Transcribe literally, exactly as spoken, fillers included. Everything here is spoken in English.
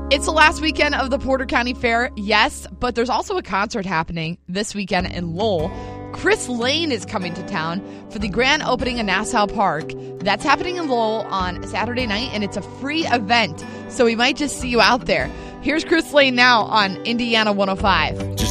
It's the last weekend of the Porter County Fair, yes, but there's also a concert happening this weekend in Lowell. Chris Lane is coming to town for the grand opening in Nassau Park. That's happening in Lowell on Saturday night, and it's a free event, so we might just see you out there. Here's Chris Lane now on Indiana one oh five. Just